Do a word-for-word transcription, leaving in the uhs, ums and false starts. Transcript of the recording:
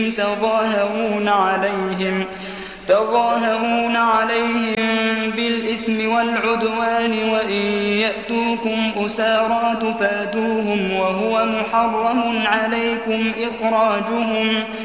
تظاهرون عليهم تظاهرون عليهم بالإثم والعدوان وإن يأتوكم أسارى تفادوهم وهو محرم عليكم إخراجهم